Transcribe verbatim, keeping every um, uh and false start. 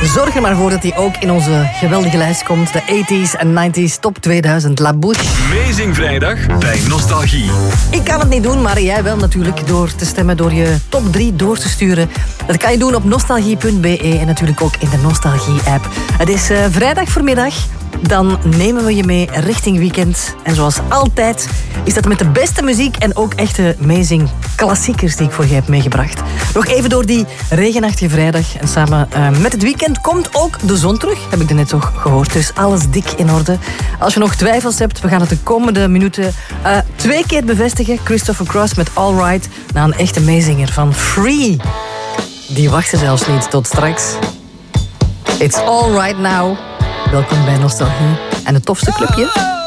Zorg er maar voor dat hij ook in onze geweldige lijst komt. De tachtiger en negentiger Top tweeduizend La Bouche. Amazing Vrijdag bij Nostalgie. Ik kan het niet doen, maar jij wel natuurlijk. Door te stemmen, door je top drie door te sturen. Dat kan je doen op nostalgie punt b e en natuurlijk ook in de Nostalgie-app. Het is uh, vrijdag voormiddag. Dan nemen we je mee richting weekend. En zoals altijd is dat met de beste muziek en ook echte amazing klassiekers die ik voor je heb meegebracht. Nog even door die regenachtige vrijdag. En samen uh, met het weekend komt ook de zon terug. Heb ik er net toch gehoord. Dus alles dik in orde. Als je nog twijfels hebt, we gaan het de komende minuten uh, twee keer bevestigen. Christopher Cross met All Right. Na een echte amazinger van Free. Die wachten zelfs niet tot straks. It's all right now. Welkom bij Nostalgie en het tofste clubje